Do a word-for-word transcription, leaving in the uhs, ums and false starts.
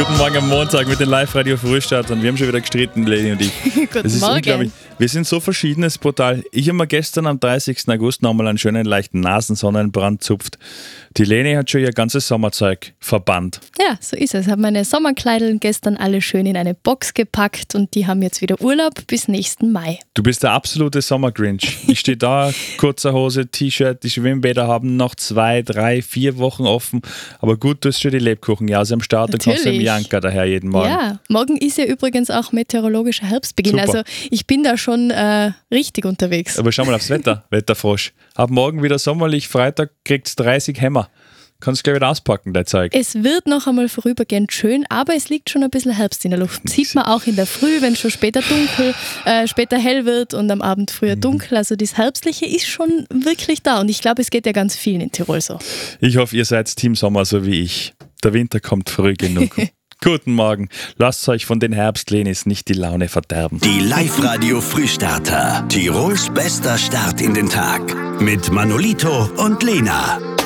Guten Morgen am Montag mit den Live-Radio-Frühstartern. Wir haben schon wieder gestritten, Leni und ich. Guten Das ist Morgen. unglaublich. Wir sind so verschieden, es ist brutal. Ich habe mir gestern am dreißigsten August nochmal einen schönen leichten Nasensonnenbrand zupft. Die Leni hat schon ihr ganzes Sommerzeug verbannt. Ja, so ist es. Ich habe meine Sommerkleideln gestern alle schön in eine Box gepackt und die haben jetzt wieder Urlaub bis nächsten Mai. Du bist der absolute Sommergrinch. Ich stehe da, kurzer Hose, T-Shirt, die Schwimmbäder haben noch zwei, drei, vier Wochen offen. Aber gut, du hast schon die Lebkuchenjause am Start und kommst im Janka daher jeden Morgen. Ja, morgen ist ja übrigens auch meteorologischer Herbstbeginn. Super. Also ich bin da schon äh, richtig unterwegs. Aber schau mal aufs Wetter, Wetterfrosch. Ab morgen wieder sommerlich, Freitag kriegst du dreißig Hämmer. Kannst gleich wieder auspacken, dein Zeug. Es wird noch einmal vorübergehend schön, aber es liegt schon ein bisschen Herbst in der Luft. Sieht man auch in der Früh, wenn es schon später dunkel, äh, später hell wird und am Abend früher dunkel. Also das Herbstliche ist schon wirklich da und ich glaube, es geht ja ganz vielen in Tirol so. Ich hoffe, ihr seid Team Sommer so wie ich. Der Winter kommt früh genug. Guten Morgen. Lasst euch von den Herbstlenis nicht die Laune verderben. Die Live-Radio-Frühstarter. Tirols bester Start in den Tag. Mit Manolito und Lena.